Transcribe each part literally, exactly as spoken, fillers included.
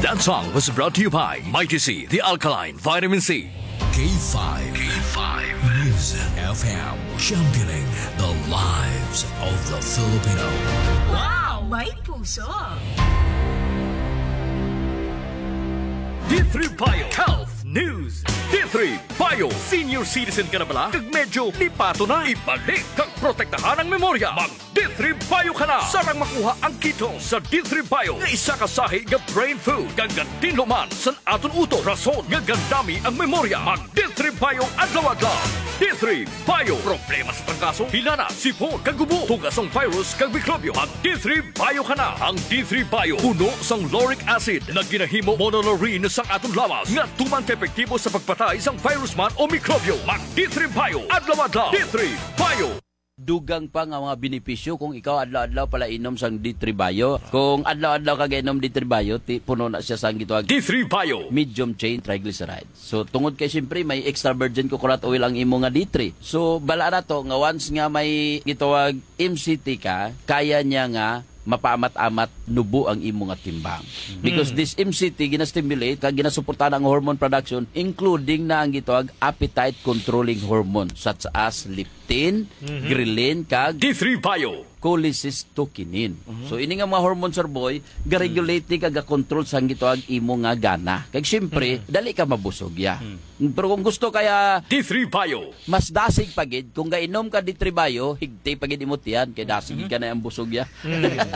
That song was brought to you by Mighty C, the alkaline vitamin C. K five. K five. Music F M. Championing the lives of the Filipino. Wow! May puso! D three Bio Health News. D three Bio Senior Citizen ka na bala? Kag medyo lipato na. Ibalik kag protektahan ang memorya. Mag D three Bio ka na. Sarang makuha ang ketone sa D three Bio. Nga isa ka sahi nga brain food. Gagantin luman san aton uto. Rason nga gandami ang memorya. Mag D three Bio adlaw-adlaw. D three Bio. Problema sa tangkaso, hinana, sipon, kagubo, tugasong virus, kag mikrobyo. Mag D three Bio ka na. Ang D three Bio puno sang lauric acid na ginahimo monolaurin sang aton lawas nga tuman epektibo sa pagpatay sang virus man o mikrobyo. Mag D three Bio adlaw-adlaw. D three Bio. Dugang pa nga mga benepisyo kung ikaw adlaw-adlaw pala inom sang D three Bio. Kung adlaw-adlaw ka inom D three Bio, ti, puno na siya sang gitawag D three Bio medium chain triglycerides. So tungod kay siyempre may extra virgin coconut oil ang imo nga D three. So bala na to nga once nga may gitawag M C T ka, kaya niya nga mapaamat-amat nubo ang imo nga timbang. Because mm. this M C T gina-stimulate kag ginasuportahan ang hormone production including na ang gitawag appetite controlling hormone such as leptin, mm-hmm. ghrelin kag D three Bio cholecystokinin. Mm-hmm. So ini nga mga hormone sir boy, ga-regulate mm-hmm. kag ga-control sang gitawag imo nga gana. Kag syempre mm-hmm. dali ka mabusog ya. Mm-hmm. Pero kung gusto kaya D three Bio mas dasig pagid kung gainom ka D three Bio, higti pagid imot yan kay dasig mm-hmm. ka na ang busog ya. Mm-hmm.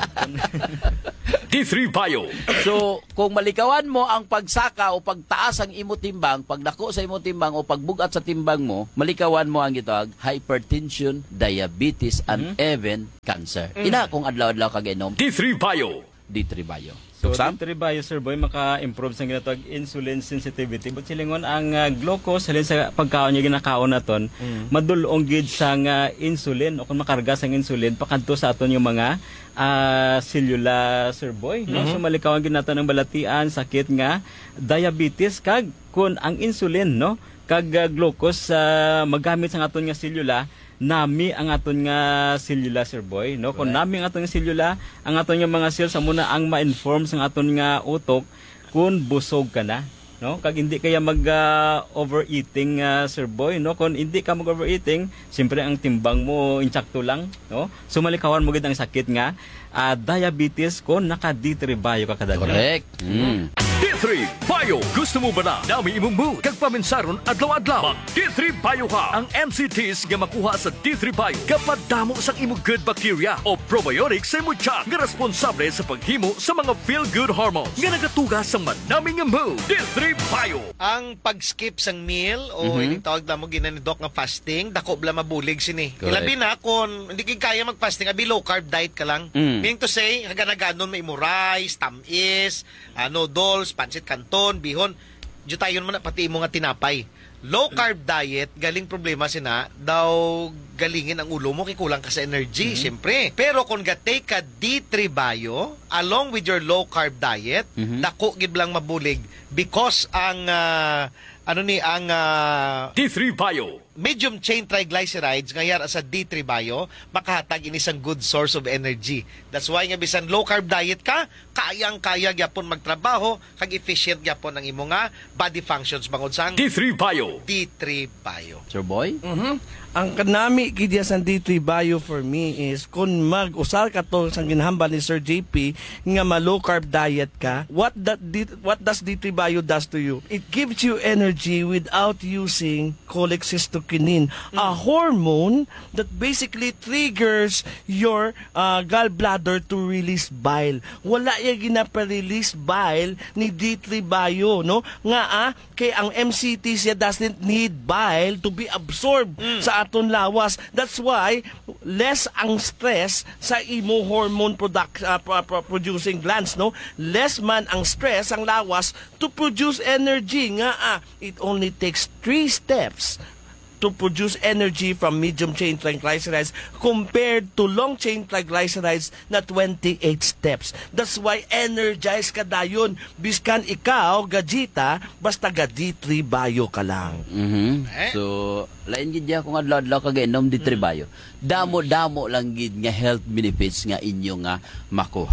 D three Bio. So, kung malikawan mo ang pagsaka o pagtaas ang imo timbang, pagdako sa imo timbang o pagbugat sa timbang mo, malikawan mo ang gitawag hypertension, diabetes, and mm-hmm. even cancer. Mm-hmm. Ina kung adlaw-adlaw ka gainom D three Bio. D three Bio. So, D three Bio, Sir Boy, maka-improve sa ginatawag insulin sensitivity. But silingon, ang uh, glucose, halin sa pagkaon niya ginakaon naton, mm. madulong gid sa uh, insulin, o kung makarga sa insulin, pakanto sa aton yung mga uh, cellular, Sir Boy. Mm-hmm. No? So, malikawan gid naton ng balatian, sakit nga, diabetes, kag kun ang insulin, no? kag uh, glucose, uh, magamit sa aton nga cellular, nami ang aton nga selula, Sir Boy, no? Kung nami ang aton nga selula, ang aton nga mga cells amo na ang ma-inform sa aton nga utok kung busog ka na, no? Kag hindi kaya mag uh, overeating, uh, Sir Boy, no? Kung hindi ka mag overeating, siyempre ang timbang mo insakto lang, no? Sumalikawan mo gid ang sakit nga uh, diabetes kung naka D three Bio ka kada. Correct. Mm. D three Bio. Gusto mo ba na dami imong mood kag paminsaron adlaw-adlaw? Mag D three Bio ka. Ang M C Ts nga makuha sa D three Bio kapag damo sa imong good bacteria o probiotics sa imong tiyan nga responsable sa paghimo sa mga feel-good hormones nga nagatugas sa manaming nga mood. D three Bio. Ang pag-skip sang meal o mm-hmm. ining tawag na mo ginanidok nga fasting, dako bla mabulig sini. Ilabi na kung hindi kay kaya mag-fasting, abi low carb diet ka lang. Mm. Meaning to say, hagana-ganon may mo rice, tamis, uh, noodles, pancit canton, bihon, jutayon mo na pati mo nga tinapay. Low carb diet, galing problema sina, daw galingin ang ulo mo, kikulang ka sa energy, mm-hmm. siyempre. Pero kung gatay ka D three Bio, along with your low carb diet, mm-hmm. dako giblang mabulig because ang, uh, ano ni, ang uh, D three Bio. Medium chain triglycerides ngayar sa D three Bio makahatag ini isang good source of energy. That's why nga bisan low carb diet ka, kayang-kaya gyapon magtrabaho kag efficient gyapon ang imo nga body functions bangod sang D three Bio. D three Bio. Sir Boy? Mhm. Ang kanami kidya sa D three Bio for me is kung mag-usal ka to sa ginhamba ni Sir J P nga ma low carb diet ka, what that what does D three Bio does to you? It gives you energy without using cholecystokinin, mm. a hormone that basically triggers your uh, gallbladder to release bile. Wala ya ginapa-release bile ni D three Bio, no? Nga ah, kay ang M C T siya doesn't need bile to be absorbed mm. sa aton lawas. That's why less ang stress sa imo hormone product uh, producing glands, no? Less man ang stress ang lawas to produce energy. Nga ah, it only takes three steps to produce energy from medium chain triglycerides compared to long chain triglycerides na twenty-eight steps. That's why energized ka dayon. Biskan ikaw, gajita, basta ga D three Bio ka lang. Mm-hmm. Eh? So, lain gid ya kung adlaw-adlaw ka gainom D three Bio. Damo-damo lang gid nga health benefits nga inyo nga makuha.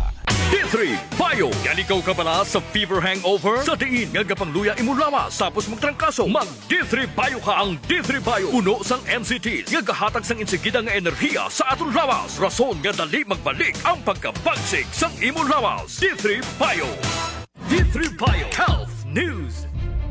D three Bio. Galikaw ka bala sa fever hangover? Sa diin nga gapangluya imo lawas tapos magtrangkaso. Mag D three Bio ka. Ang D three Bio puno sang N C T nga gahatag sang insigida nga enerhiya sa aton lawas. Rason nga dali magbalik ang pagkabagsik sang imo lawas. D three Bio. D three Bio Health News.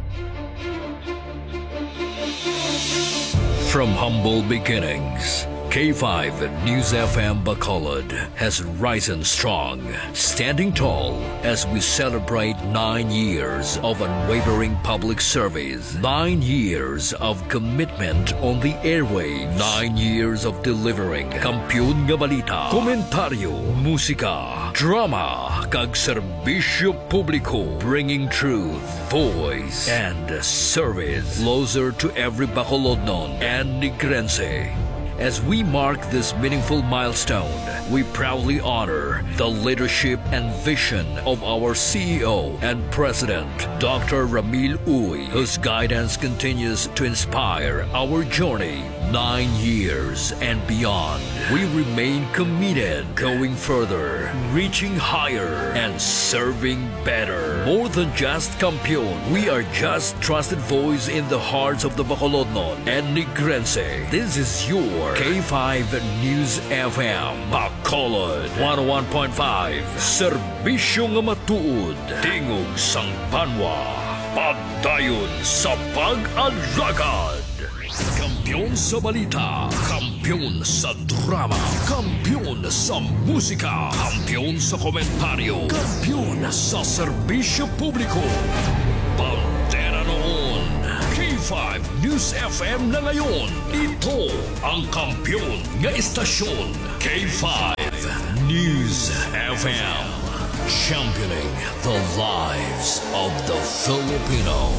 From humble beginnings, K five News F M Bacolod has risen strong, standing tall as we celebrate nine years of unwavering public service, nine years of commitment on the airwaves, nine years of delivering Kampiyon nga balita, komentaryo, musika, drama, kag serbisyo publiko, bringing truth, voice, and service closer to every Bacolodnon and Negrense. As we mark this meaningful milestone, we proudly honor the leadership and vision of our C E O and President, Doctor Ramil Uy, whose guidance continues to inspire our journey nine years and beyond. We remain committed, going further, reaching higher, and serving better. More than just Kampiyon, we are just trusted voice in the hearts of the Bacolodnon and Negrense. This is your K five News F M Bacolod one oh one point five. Serbisyo nga matuod, tingog sang banwa, pagdayon sa pag-alagad. Kampiyon sa balita, kampiyon sa drama, kampiyon sa musika, kampiyon sa komentaryo, kampiyon sa serbisyo publiko. Pantera noon, K five News F M na ngayon. Ito ang kampiyon nga istasyon, K five News F M. Championing the lives of the Filipino.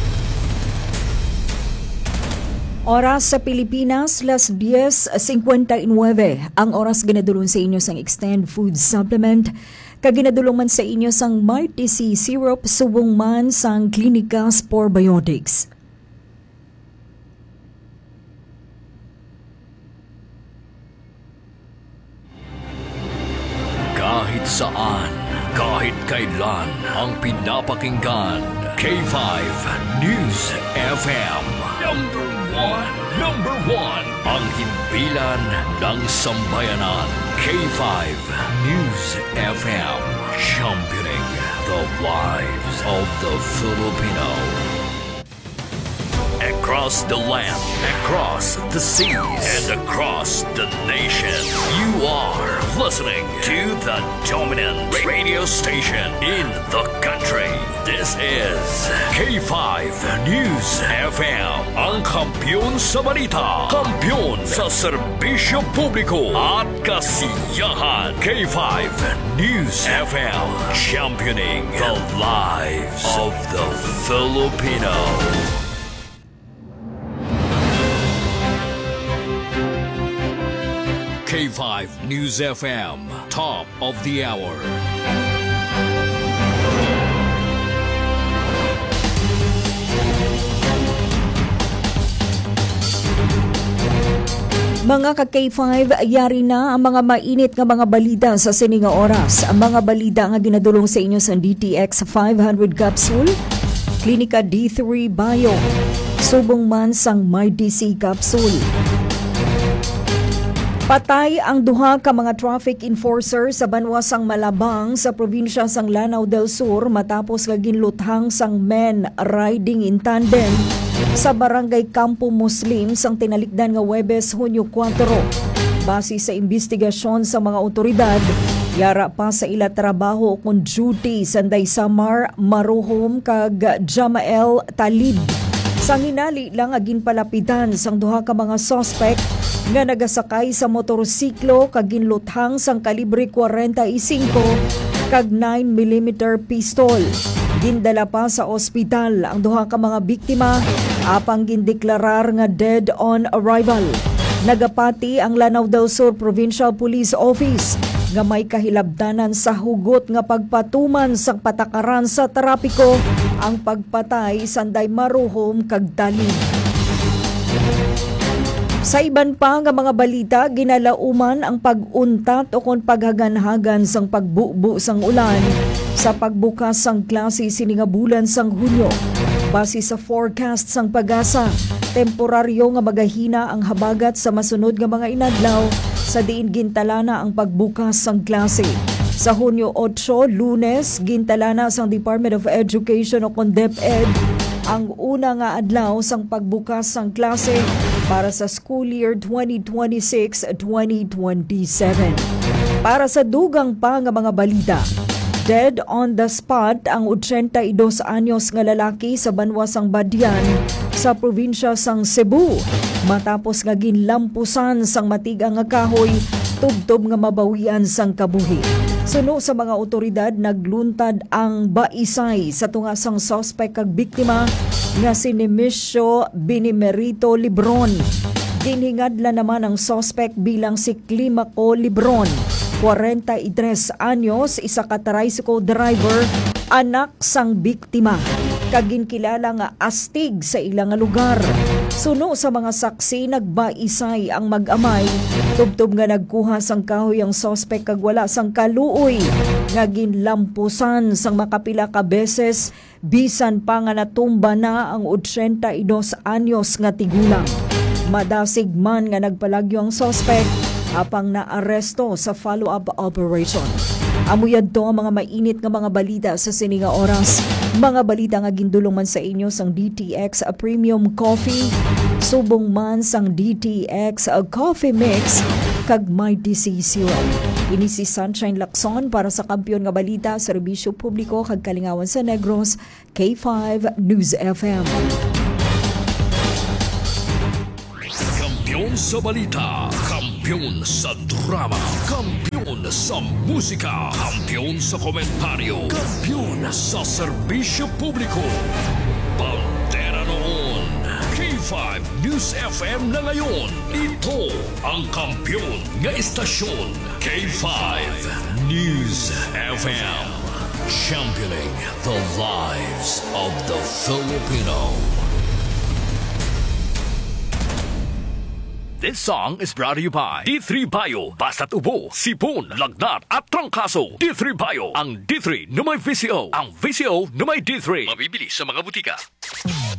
Oras sa Pilipinas, las diez fifty-nine. Ang oras ginadulong sa inyo sang Extend Food Supplement. Kaginadulong man sa inyo sang Mighty C Syrup, subong man sang Klinika Spore Biotics. Kahit saan, kahit kailan, ang pinapakinggan, K five News F M. Number one, number one, ang himpilan ng sambayanan, K five News F M. Championing the lives of the Filipino. Across the land, across the seas, and across the nation, you are listening to the dominant radio station in the country. This is K five News F M, ang kampiyon sa balita, kampiyon sa serbisyo publiko at kasiyahan. K five News F M, championing the lives of the Filipino. K five News F M, top of the hour. Mga ka-K five, yari na ang mga mainit nga mga balida sa sininga oras. Ang mga balida nga ginadulong sa inyo sa D T X five hundred capsule, Klinika D three Bio, subong man sang Mighty C capsule. Patay ang duha ka mga traffic enforcer sa banwasang Malabang sa probinsya sang Lanao del Sur matapos kaginluthang sang men riding in tandem sa barangay Campo Muslim sang tinalikdan nga Huwebes, Hunyo four. Base sa investigasyon sa mga otoridad, yara pa sa ila trabaho kung duty sanday Samar Maruhom kag Jamael Talib. Sang hinali lang agin palapitan sang duha ka mga suspect nga nagasakay sa motorsiklo kag ginluthang sang kalibre forty-five kag nine millimeter pistol. Gindala pa sa ospital ang duha ka mga biktima apang gindeklarar nga dead on arrival. Nagapati ang Lanao del Sur Provincial Police Office nga may kahilabdanan sa hugot nga pagpatuman sa patakaran sa trapiko ang pagpatay sanday Maruhom kag Talib. Sa iban pa nga mga balita, ginalauman ang pag-untat o kon paghaganhagan sang pagbubu sang ulan sa pagbukas sang klase sini nga bulan sang Hunyo. Base sa forecast sang Pag-asa, temporaryo nga magahina ang habagat sa masunod nga mga inadlaw sa diin gintalana ang pagbukas sang klase. Sa Hunyo eight, Lunes, gintalana sang Department of Education o kon DepEd ang una nga adlaw sang pagbukas sang klase para sa school year twenty twenty-six twenty twenty-seven. Para sa dugang pa nga mga balita, dead on the spot ang eighty-two anyos nga lalaki sa banwa sang Badian sa probinsya sang Cebu matapos nga ginlampusan sang matigang nga kahoy tubtob nga mabawian sang kabuhi. Suno sa mga otoridad, nagluntad ang baisay sa tunga sang suspect kag biktima nga si Nemesio Binimerito Libron. Ginhingadla naman ang suspect bilang si Climaco Libron, forty-tres anyos, isa ka tricycle driver, anak sang biktima. Kaginkilala nga astig sa ilang lugar. Suno sa mga saksi, nagbaisay ang mag-amay. Tubtob nga nagkuha sang kahoy ang suspect kag wala sang kaluoy. Nga ginlampusan sang makapila ka beses, bisan pa nga natumba na ang eighty-two anyos nga tigulang. Madasig man nga nagpalagyo ang suspect, apang naaresto sa follow-up operation. Amuyad to ang mga mainit nga mga balita sa sininga oras. Mga balita nga gindulong man sa inyo sang D T X a Premium Coffee, subong man sang D T X a Coffee Mix, kag Mighty C Syrup. Ini si Sunshine Lacson para sa kampiyon nga balita, serbisyo publiko kag kalingawan sa Negros, K five News F M. Kampiyon sa balita, kampiyon sa drama, kampiyon sa musika, kampiyon sa komentaryo, kampiyon sa serbisyo publiko. Bandera noon, K five News F M na ngayon. Ito ang kampiyon nga istasyon, K five News F M. Championing the lives of the Filipino. This song is brought to you by D three Bio. Basta't ubo, sipon, lagnat at trangkaso. D three Bio. Ang D three na may V C O. Ang V C O na may D three. Mabibili sa mga butika.